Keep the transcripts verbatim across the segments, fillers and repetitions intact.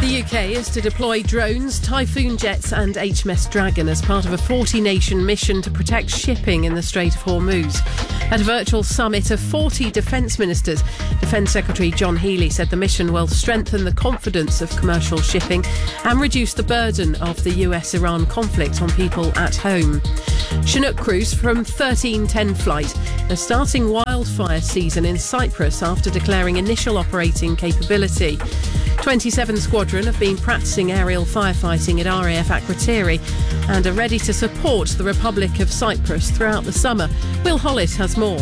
The U K is to deploy drones, Typhoon jets and H M S Dragon as part of a forty-nation mission to protect shipping in the Strait of Hormuz. At a virtual summit of forty defence ministers, Defence Secretary John Healey said the mission will strengthen the confidence of commercial shipping and reduce the burden of the U S Iran conflict on people at home. Chinook crews from thirteen ten flight are starting wildfire season in Cyprus after declaring initial operating capability. twenty-seven Squadron have been practising aerial firefighting at R A F Akrotiri and are ready to support the Republic of Cyprus throughout the summer. Will Hollis has more.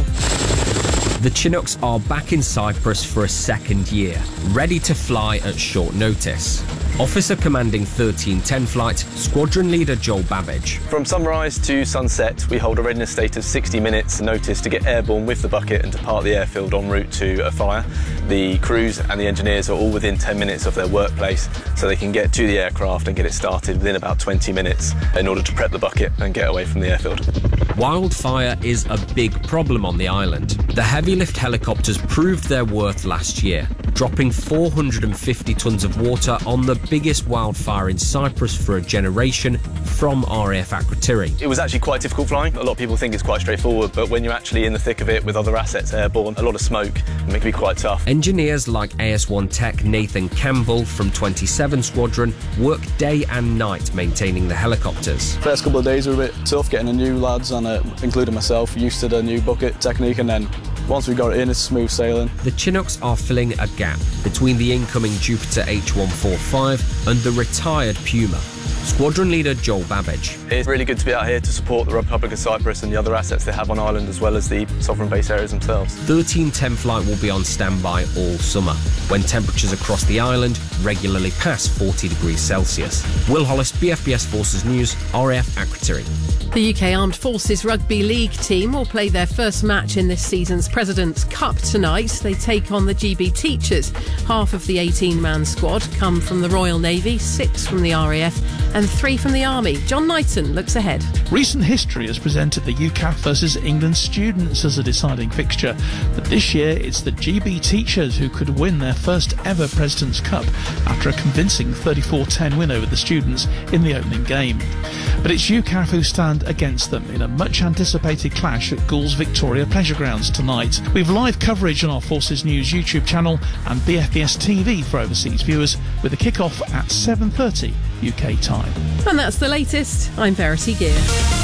The Chinooks are back in Cyprus for a second year, ready to fly at short notice. Officer commanding thirteen ten flight, Squadron Leader Joel Babbage. From sunrise to sunset, we hold a readiness state of sixty minutes notice to get airborne with the bucket and depart the airfield en route to a fire. The crews and the engineers are all within ten minutes of their workplace, so they can get to the aircraft and get it started within about twenty minutes in order to prep the bucket and get away from the airfield. Wildfire is a big problem on the island. The heavy lift helicopters proved their worth last year, dropping four hundred fifty tonnes of water on the biggest wildfire in Cyprus for a generation from R A F Akrotiri. It was actually quite difficult flying. A lot of people think it's quite straightforward, but when you're actually in the thick of it with other assets airborne, a lot of smoke, and it can be quite tough. Engineers like A S one Tech Nathan Campbell from twenty-seven Squadron work day and night maintaining the helicopters. First couple of days were a bit tough, getting the new lads and uh, including myself used to the new bucket technique, and then once we got it in, it's smooth sailing. The Chinooks are filling a gap between the incoming Jupiter H one forty-five and the retired Puma. Squadron Leader Joel Babbage. It's really good to be out here to support the Republic of Cyprus and the other assets they have on island, as well as the sovereign base areas themselves. thirteen ten flight will be on standby all summer, when temperatures across the island regularly pass forty degrees Celsius. Will Hollis, B F B S Forces News, R A F Akrotiri. The U K Armed Forces Rugby League team will play their first match in this season's President's Cup tonight. They take on the G B Teachers. Half of the eighteen-man squad come from the Royal Navy, six from the R A F and three from the Army. John Knighton looks ahead. Recent history has presented the U C A F versus England students as a deciding fixture, but this year it's the G B Teachers who could win their first ever President's Cup after a convincing thirty-four ten win over the students in the opening game. But it's U C A F who stand against them in a much anticipated clash at Gould's Victoria Pleasure Grounds tonight. We've live coverage on our Forces News YouTube channel and B F B S T V for overseas viewers, with a kick-off at seven thirty U K time. And that's the latest. I'm Verity Gear.